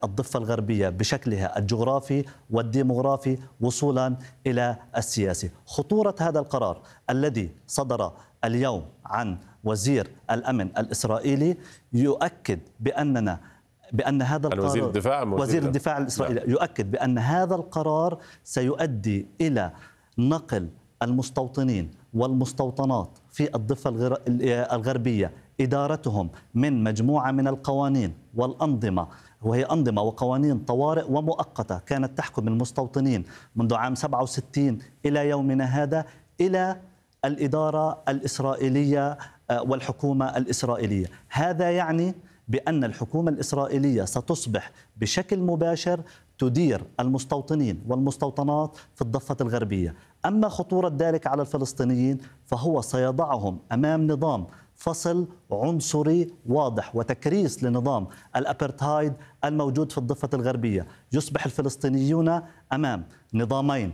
الضفة الغربية بشكلها الجغرافي والديمغرافي وصولا إلى السياسي. خطورة هذا القرار الذي صدر اليوم عن وزير الأمن الإسرائيلي يؤكد بأن هذا القرار، وزير الدفاع الإسرائيلي يؤكد بأن هذا القرار سيؤدي إلى نقل المستوطنين والمستوطنات في الضفة الغربية إدارتهم من مجموعة من القوانين والأنظمة، وهي أنظمة وقوانين طوارئ ومؤقتة كانت تحكم المستوطنين منذ عام 67 إلى يومنا هذا، إلى الإدارة الإسرائيلية والحكومة الإسرائيلية. هذا يعني بأن الحكومة الإسرائيلية ستصبح بشكل مباشر تدير المستوطنين والمستوطنات في الضفة الغربية. أما خطورة ذلك على الفلسطينيين فهو سيضعهم أمام نظام فصل عنصري واضح وتكريس لنظام الأبرتهايد الموجود في الضفة الغربية. يصبح الفلسطينيون أمام نظامين،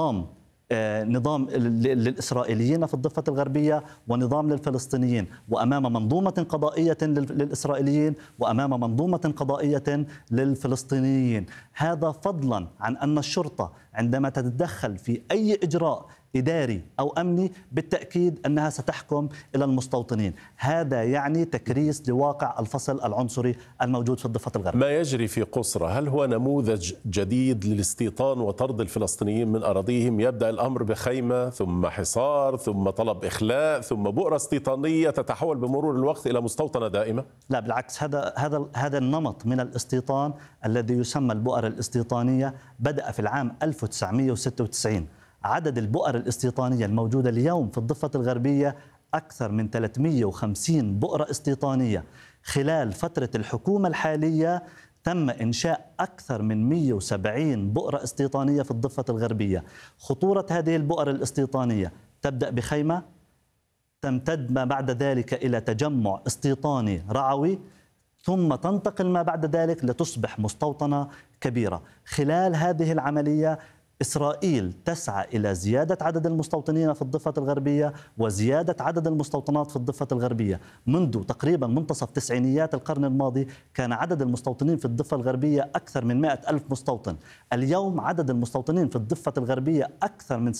نظام للإسرائيليين في الضفة الغربية ونظام للفلسطينيين، وأمام منظومة قضائية للإسرائيليين وأمام منظومة قضائية للفلسطينيين. هذا فضلا عن أن الشرطة عندما تتدخل في أي إجراء إداري أو أمني بالتأكيد أنها ستحكم إلى المستوطنين. هذا يعني تكريس لواقع الفصل العنصري الموجود في الضفة الغربية. ما يجري في قصرة هل هو نموذج جديد للاستيطان وطرد الفلسطينيين من أراضيهم؟ يبدأ الأمر بخيمة ثم حصار ثم طلب إخلاء ثم بؤرة استيطانية تتحول بمرور الوقت إلى مستوطنة دائمة؟ لا بالعكس، هذا النمط من الاستيطان الذي يسمى البؤر الاستيطانية بدأ في العام 1996. عدد البؤر الاستيطانية الموجودة اليوم في الضفة الغربية أكثر من 350 بؤرة استيطانية. خلال فترة الحكومة الحالية تم إنشاء أكثر من 170 بؤرة استيطانية في الضفة الغربية. خطورة هذه البؤر الاستيطانية تبدأ بخيمة، تمتد ما بعد ذلك إلى تجمع استيطاني رعوي، ثم تنتقل ما بعد ذلك لتصبح مستوطنة كبيرة. خلال هذه العملية إسرائيل تسعى إلى زيادة عدد المستوطنين في الضفة الغربية وزيادة عدد المستوطنات في الضفة الغربية. منذ تقريبا منتصف تسعينيات القرن الماضي كان عدد المستوطنين في الضفة الغربية أكثر من 100,000 مستوطن. اليوم عدد المستوطنين في الضفة الغربية أكثر من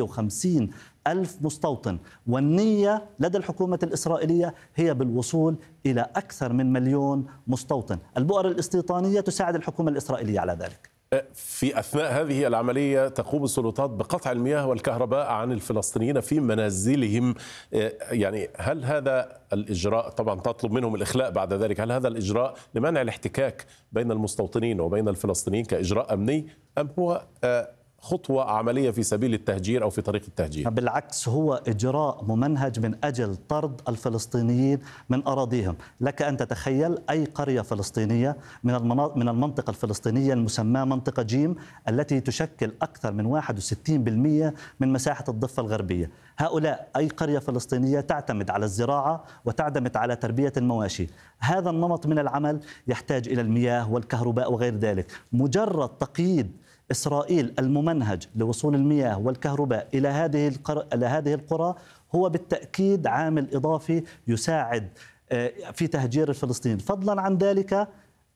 750,000 مستوطن، والنية لدى الحكومة الإسرائيلية هي بالوصول إلى أكثر من 1,000,000 مستوطن. البؤر الاستيطانية تساعد الحكومة الإسرائيلية على ذلك. في أثناء هذه العملية تقوم السلطات بقطع المياه والكهرباء عن الفلسطينيين في منازلهم. يعني هل هذا الإجراء، طبعا تطلب منهم الإخلاء بعد ذلك، هل هذا الإجراء لمنع الاحتكاك بين المستوطنين وبين الفلسطينيين كإجراء أمني، أم هو خطوة عملية في سبيل التهجير أو في طريق التهجير؟ بالعكس، هو إجراء ممنهج من أجل طرد الفلسطينيين من أراضيهم. لك أن تتخيل أي قرية فلسطينية من المنطقة الفلسطينية المسماة منطقة جيم التي تشكل أكثر من 61% من مساحة الضفة الغربية. هؤلاء أي قرية فلسطينية تعتمد على الزراعة وتعتمد على تربية المواشي. هذا النمط من العمل يحتاج إلى المياه والكهرباء وغير ذلك. مجرد تقييد إسرائيل الممنهج لوصول المياه والكهرباء إلى هذه القرى هو بالتأكيد عامل إضافي يساعد في تهجير الفلسطينيين. فضلا عن ذلك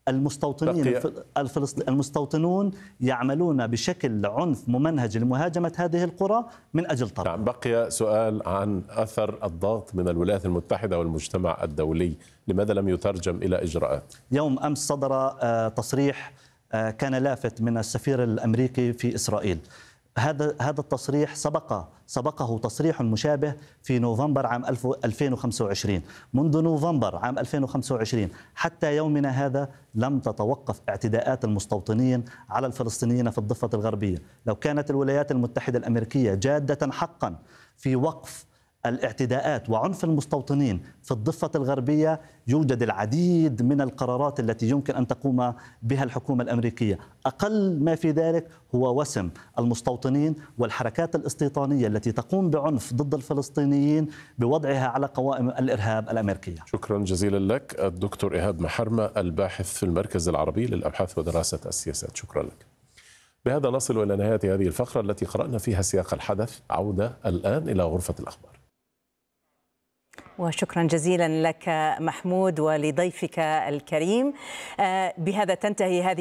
المستوطنون يعملون بشكل عنف ممنهج لمهاجمة هذه القرى من أجل طرد. نعم، بقي سؤال عن أثر الضغط من الولايات المتحدة والمجتمع الدولي، لماذا لم يترجم إلى إجراءات؟ يوم أمس صدر تصريح كان لافت من السفير الأمريكي في إسرائيل. هذا التصريح سبقه تصريح مشابه في نوفمبر عام 2025. منذ نوفمبر عام 2025 حتى يومنا هذا لم تتوقف اعتداءات المستوطنين على الفلسطينيين في الضفة الغربية. لو كانت الولايات المتحدة الأمريكية جادة حقا في وقف الاعتداءات وعنف المستوطنين في الضفة الغربية يوجد العديد من القرارات التي يمكن أن تقوم بها الحكومة الأمريكية. أقل ما في ذلك هو وسم المستوطنين والحركات الاستيطانية التي تقوم بعنف ضد الفلسطينيين بوضعها على قوائم الإرهاب الأمريكية. شكرا جزيلا لك الدكتور إيهاب محرمة، الباحث في المركز العربي للأبحاث ودراسة السياسات. شكرا لك. بهذا نصل إلى نهاية هذه الفقرة التي قرأنا فيها سياق الحدث. عودة الآن إلى غرفة الأخبار. وشكرا جزيلا لك محمود ولضيفك الكريم. بهذا تنتهي هذه